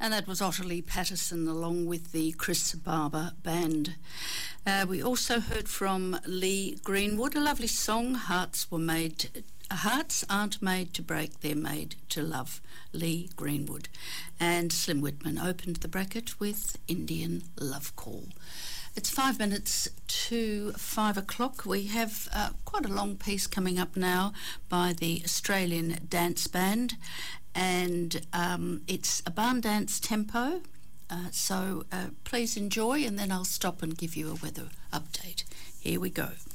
And that was Ottilie Patterson along with the Chris Barber Band. We also heard from Lee Greenwood, a lovely song, Hearts Aren't Made to Break, They're Made to Love, Lee Greenwood. And Slim Whitman opened the bracket with Indian Love Call. It's 5 minutes to 5 o'clock. We have quite a long piece coming up now by the Australian Dance Band, and it's a barn dance tempo, so please enjoy, and then I'll stop and give you a weather update. Here we go.